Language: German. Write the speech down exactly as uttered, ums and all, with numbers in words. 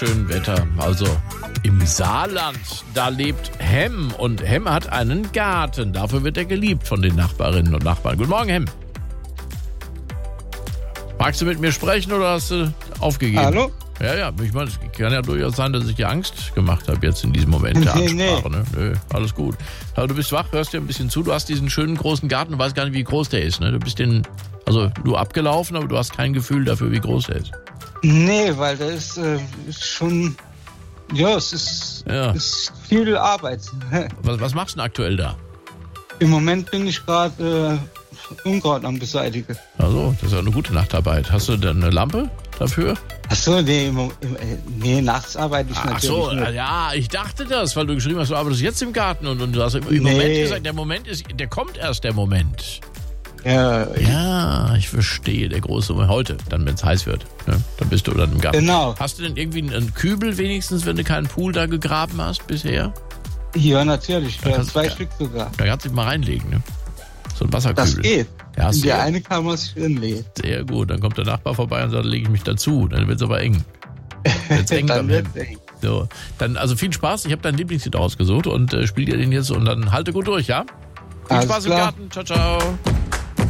schönen Wetter. Also im Saarland, da lebt Hem und Hem hat einen Garten. Dafür wird er geliebt von den Nachbarinnen und Nachbarn. Guten Morgen, Hem. Magst du mit mir sprechen oder hast du aufgegeben? Hallo? Ja, ja, ich meine, es kann ja durchaus sein, dass ich dir Angst gemacht habe jetzt in diesem Moment der Nee, Ansprache. Ne? Nö, alles gut. Aber du bist wach, hörst dir ein bisschen zu. Du hast diesen schönen großen Garten, du weißt gar nicht, wie groß der ist. Ne? Du bist den, also du abgelaufen, aber du hast kein Gefühl dafür, wie groß der ist. Nee, weil da ist, äh, ist schon, ja, es ist, Ja. ist viel Arbeit. Was, was machst du denn aktuell da? Im Moment bin ich gerade äh, Unkraut am beseitigen. Also, das ist ja eine gute Nachtarbeit. Hast du denn eine Lampe dafür? Achso, nee, im, im, äh, nee, nachts arbeite ich Ach natürlich so, nicht. ja, ich dachte das, weil du geschrieben hast, du arbeitest jetzt im Garten und, und du hast im Nee. Moment gesagt, der Moment ist, der kommt erst, der Moment. Ja, Ja, ich verstehe, der große Moment. Heute, dann wenn es heiß wird, ne? Dann bist du dann im Garten. Genau. Hast du denn irgendwie einen Kübel wenigstens, wenn du keinen Pool da gegraben hast bisher? ja, natürlich, Da ja, kannst- zwei ja. Stück sogar. Da kannst du dich mal reinlegen, ne? So ein Wasserkübel. Das geht. Ja, hast In du der ja. eine kann man sich hinlegen. Sehr gut, dann kommt der Nachbar vorbei und sagt, lege ich mich dazu. Dann wird es aber eng. Wird's eng Dann beim wird's Hem. eng. So, dann also viel Spaß. Ich habe dein Lieblingslied ausgesucht und äh, spiel dir den jetzt und dann halte gut durch, ja? Viel Alles Spaß klar. im Garten. Ciao, ciao.